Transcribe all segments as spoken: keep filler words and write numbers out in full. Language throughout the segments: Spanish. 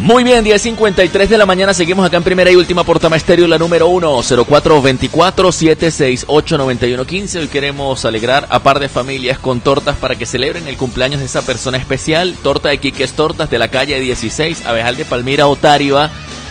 Muy bien, diez cincuenta y tres de la mañana, seguimos acá en primera y última por Tama Estéreo, la número uno, cero cuatro dos cuatro, siete seis ocho, nueve uno uno cinco. Hoy queremos alegrar a par de familias con tortas para que celebren el cumpleaños de esa persona especial. Torta de Quiques Tortas de la calle dieciséis, Abejal de Palmira, Otariva.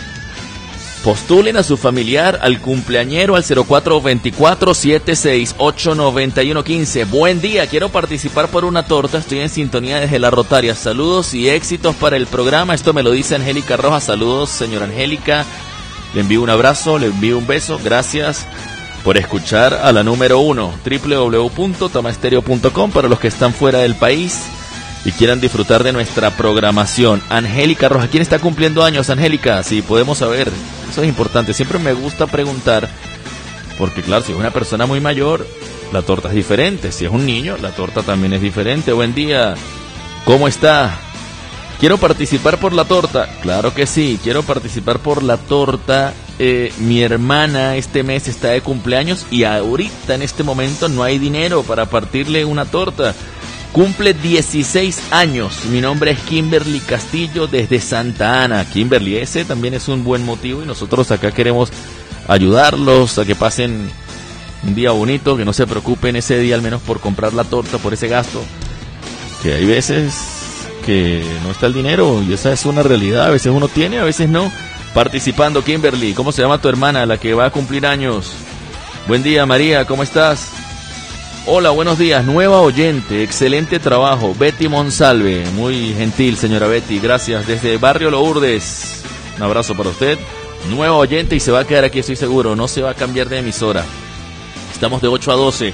Postulen a su familiar, al cumpleañero, al cero cuatro dos cuatro, siete seis ocho, nueve uno uno cinco. Buen día, quiero participar por una torta, estoy en sintonía desde La Rotaria. Saludos y éxitos para el programa. Esto me lo dice Angélica Rojas. Saludos, señora Angélica. Le envío un abrazo, le envío un beso. Gracias por escuchar a la número uno, doble u doble u doble u punto tama estéreo punto com, para los que están fuera del país y quieran disfrutar de nuestra programación. Angélica Rojas, ¿quién está cumpliendo años, Angélica? Si podemos saber, eso es importante. Siempre me gusta preguntar, porque claro, si es una persona muy mayor, la torta es diferente. Si es un niño, la torta también es diferente. Buen día, ¿cómo está? ¿Quiero participar por la torta? Claro que sí, quiero participar por la torta. Eh, mi hermana este mes está de cumpleaños y ahorita en este momento no hay dinero para partirle una torta. Cumple dieciséis años. Mi nombre es Kimberly Castillo desde Santa Ana. Kimberly, ese también es un buen motivo y nosotros acá queremos ayudarlos a que pasen un día bonito, que no se preocupen ese día al menos por comprar la torta, por ese gasto, que hay veces que no está el dinero y esa es una realidad. A veces uno tiene, a veces no. Participando, Kimberly. ¿Cómo se llama tu hermana, la que va a cumplir años? Buen día, María, ¿cómo estás? Hola, buenos días, nueva oyente, excelente trabajo, Betty Monsalve, muy gentil señora Betty, gracias, desde Barrio Lourdes, un abrazo para usted, nueva oyente y se va a quedar aquí, estoy seguro, no se va a cambiar de emisora. Estamos de ocho a doce,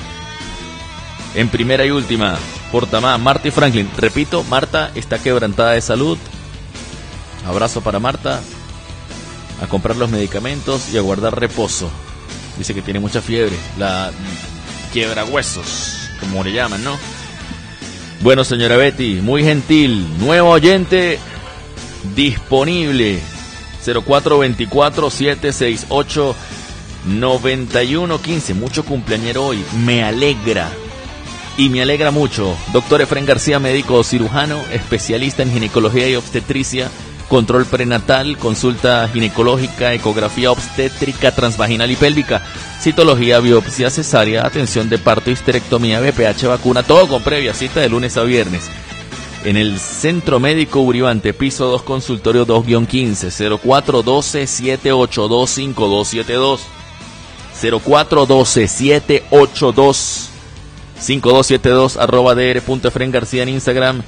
en primera y última, por Tamá. Marta y Franklin, repito, Marta está quebrantada de salud, abrazo para Marta, a comprar los medicamentos y a guardar reposo, dice que tiene mucha fiebre, la quiebra huesos, como le llaman, ¿no? Bueno, señora Betty, muy gentil, nuevo oyente disponible, cero cuatro dos cuatro, siete seis ocho, nueve uno uno cinco. Mucho cumpleañero hoy, me alegra y me alegra mucho. Doctor Efren García, médico cirujano, especialista en ginecología y obstetricia, control prenatal, consulta ginecológica, ecografía obstétrica, transvaginal y pélvica, citología, biopsia, cesárea, atención de parto, histerectomía, B P H, vacuna, todo con previa cita de lunes a viernes. En el Centro Médico Uribante, piso dos, consultorio dos guión quince, cero cuatro uno dos, siete ocho dos, cinco dos siete dos, cero cuatro uno dos, siete ocho dos, cinco dos siete dos, arroba dr punto efren garcía en Instagram.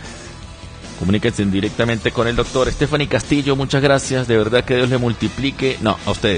Comuníquense directamente con el doctor Stephanie Castillo, muchas gracias, de verdad que Dios le multiplique, no, a ustedes.